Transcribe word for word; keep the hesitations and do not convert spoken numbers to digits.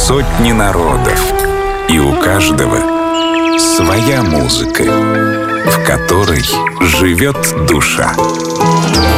Сотни народов, и у каждого своя музыка, в которой живет душа.